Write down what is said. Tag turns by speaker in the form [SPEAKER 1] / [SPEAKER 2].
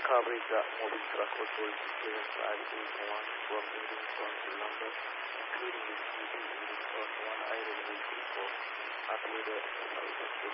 [SPEAKER 1] coverage that moving truck authority 7581 from Livingston to London, including the CB Livingston 1 idle vehicle for uploaded